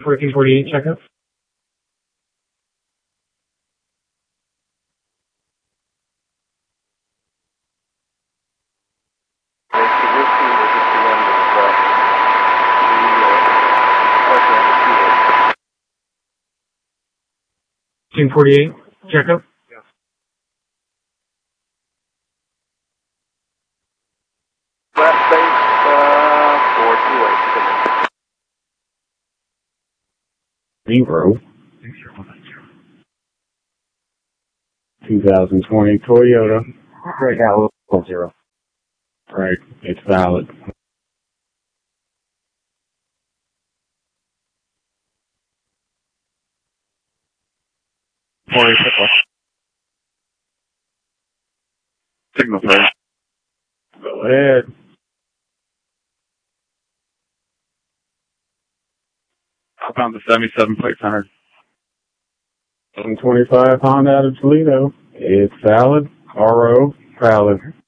1448 checkup. Team 48 checkup. Left base 428. 0. 2020 Toyota. Right now, 0. Right, it's valid. Signal first. Go ahead. I found the 77 plate center. 725 Honda out of Toledo. It's valid. RO, valid.